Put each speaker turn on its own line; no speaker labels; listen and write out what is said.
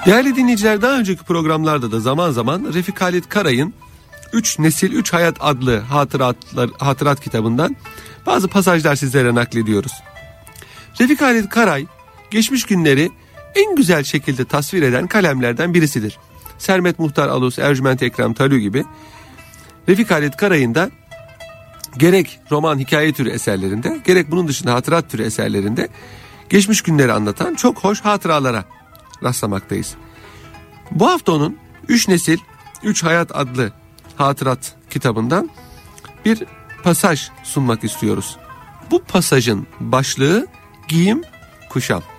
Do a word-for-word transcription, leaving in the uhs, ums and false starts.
Değerli dinleyiciler, daha önceki programlarda da zaman zaman Refik Halit Karay'ın Üç Nesil Üç Hayat adlı hatıratlar, hatırat kitabından bazı pasajlar sizlere naklediyoruz. Refik Halit Karay geçmiş günleri en güzel şekilde tasvir eden kalemlerden birisidir. Sermet Muhtar Alus, Ercüment Ekrem Talü gibi Refik Halit Karay'ın da gerek roman hikaye türü eserlerinde, gerek bunun dışında hatırat türü eserlerinde geçmiş günleri anlatan çok hoş hatıralara rastlamaktayız. Bu hafta onun Üç Nesil Üç Hayat adlı hatırat kitabından bir pasaj sunmak istiyoruz. Bu pasajın başlığı giyim kuşam.